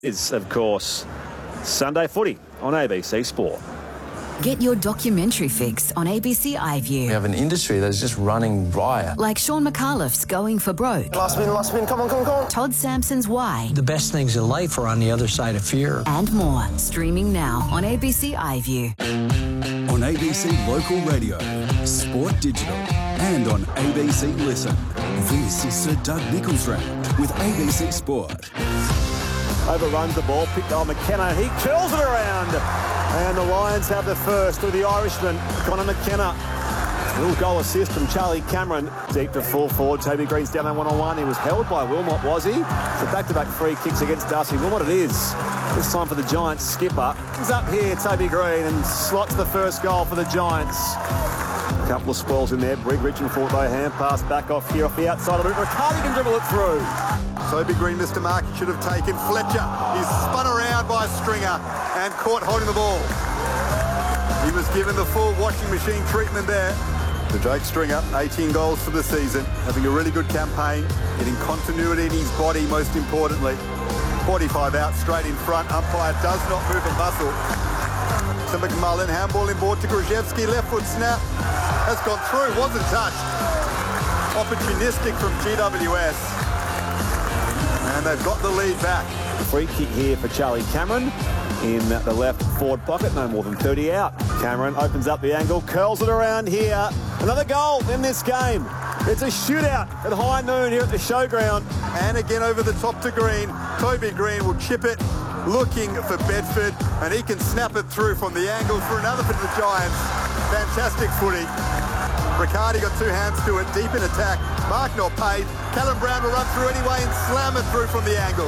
Is, of course, Sunday footy on ABC Sport. Get your documentary fix on ABC iView. We have an industry that's just running riot. Like Sean McAuliffe's Going for Broke. Last spin, come on. Todd Sampson's Why. The best things in life are on the other side of fear. And more. Streaming now on ABC iView. On ABC Local Radio, Sport Digital, and on ABC Listen. This is Sir Doug Nicholls Round with ABC Sport. Overruns the ball, picked on McKenna. He curls it around. And the Lions have the first with the Irishman, Connor McKenna. Little goal assist from Charlie Cameron. Deep to full forward. Toby Green's down there one-on-one. He was held by Wilmot, was he? So back-to-back free kicks against Darcy Wilmot it is. This time for the Giants skipper. He's up here, Toby Green, and slots the first goal for the Giants. A couple of spoils in there. Brig Richardson though, hand pass back off here off the outside of it. Riccardi can dribble it through. Toby Green missed a mark. He should have taken Fletcher. He's spun around by Stringer and caught holding the ball. He was given the full washing machine treatment there. The Jake Stringer, 18 goals for the season, having a really good campaign, getting continuity in his body most importantly. 45 out, straight in front. Umpire does not move a muscle. To McMullen, handball inboard to Grzyzewski, left foot snap. Has gone through, wasn't touched. Opportunistic from GWS. And they've got the lead back. Free kick here for Charlie Cameron in the left forward pocket, no more than 30 out. Cameron opens up the angle, curls it around here. Another goal in this game. It's a shootout at high noon here at the showground. And again over the top to Green. Toby Green will chip it, looking for Bedford, and he can snap it through from the angle for another for the Giants. Fantastic footy. Riccardi got two hands to it, deep in attack. Mark not paid. Callum Brown will run through anyway and slam it through from the angle.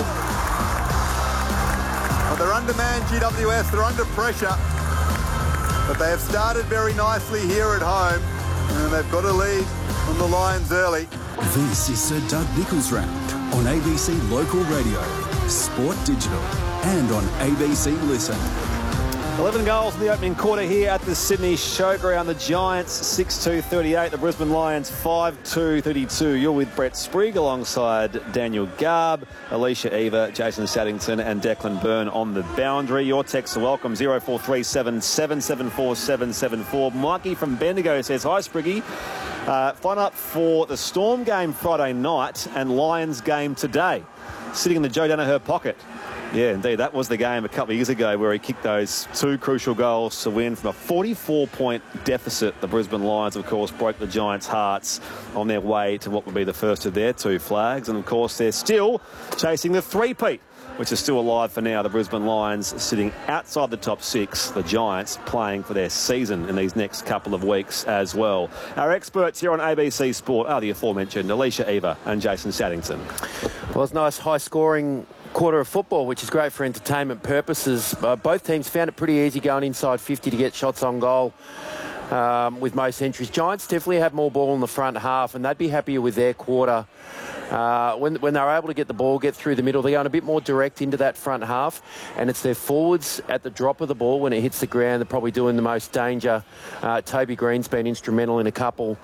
Well, they're undermanned, GWS. They're under pressure. But they have started very nicely here at home. And they've got a lead on the Lions early. This is Sir Doug Nicholls Round on ABC Local Radio, Sport Digital, and on ABC Listen. 11 goals in the opening quarter here at the Sydney Showground. The Giants 6-2-38. The Brisbane Lions 5-2-32. You're with Brett Sprigg alongside Daniel Garb, Alicia Eva, Jason Saddington and Declan Byrne on the boundary. Your texts are welcome. 0437 774 774. Mikey from Bendigo says, hi Spriggy. Fun up for the Storm game Friday night and Lions game today. Sitting in the Joe Danaher pocket. Yeah, indeed. That was the game a couple of years ago where he kicked those two crucial goals to win from a 44-point deficit. The Brisbane Lions, of course, broke the Giants' hearts on their way to what would be the first of their two flags. And, of course, they're still chasing the three-peat, which is still alive for now. The Brisbane Lions sitting outside the top six. The Giants playing for their season in these next couple of weeks as well. Our experts here on ABC Sport are the aforementioned Alicia Eva and Jason Saddington. Well, it's a nice high-scoring quarter of football, which is great for entertainment purposes. Both teams found it pretty easy going inside 50 to get shots on goal with most entries. Giants definitely have more ball in the front half, and they'd be happier with their quarter. When they're able to get the ball, get through the middle, they're going a bit more direct into that front half, and it's their forwards at the drop of the ball when it hits the ground. They're probably doing the most danger. Toby Green's been instrumental in a couple.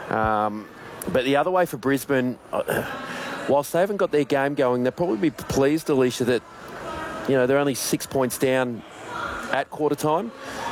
But the other way for Brisbane, whilst they haven't got their game going, they'll probably be pleased, Alicia, that they're only 6 points down at quarter time.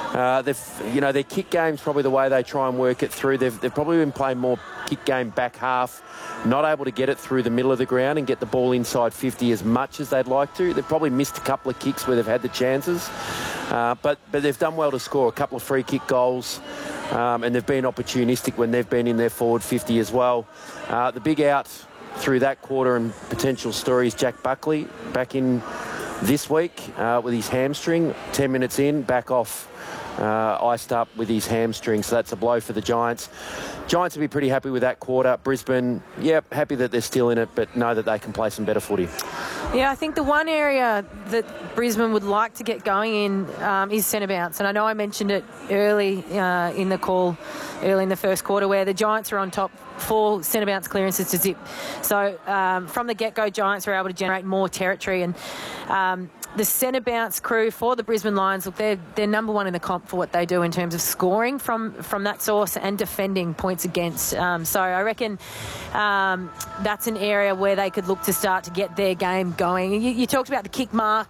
Their kick game's probably the way they try and work it through. They've probably been playing more kick game back half, not able to get it through the middle of the ground and get the ball inside 50 as much as they'd like to. They've probably missed a couple of kicks where they've had the chances, but they've done well to score a couple of free kick goals, and they've been opportunistic when they've been in their forward 50 as well. The big out through that quarter and potential stories, Jack Buckley back in this week with his hamstring, 10 minutes in, back off, iced up with his hamstring, so that's a blow for the Giants. Giants will be pretty happy with that quarter. Brisbane, happy that they're still in it, but know that they can play some better footy. Yeah, I think the one area that Brisbane would like to get going in is centre bounce. And I know I mentioned it early in the call, early in the first quarter, where the Giants are on top, 4 centre bounce clearances to zip. So from the get-go, Giants are able to generate more territory. And the centre bounce crew for the Brisbane Lions, look, they're number one in the comp for what they do in terms of scoring from that source and defending points against. So I reckon that's an area where they could look to start to get their game going. You talked about the kick mark